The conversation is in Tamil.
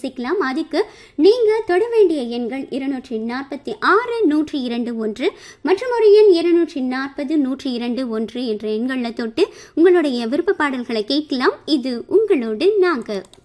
யோசிக்கலாம். அதுக்கு நீங்கள் தொட வேண்டிய எண்கள் 246 102 மற்றும் ஒரு எண் 240 102 என்ற எண்களில் தொட்டு உங்களுடைய விருப்ப பாடல்களை கேட்கலாம். இது உங்களோடு நாங்கள்.